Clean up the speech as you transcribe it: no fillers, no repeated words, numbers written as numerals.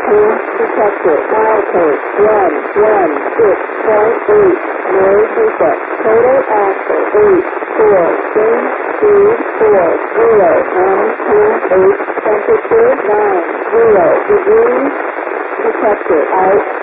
detected. File code 116.8. Noise reset. Total axle 8, 4, change speed 4, 0, and 8, temperature 9, 0 degrees detected. Out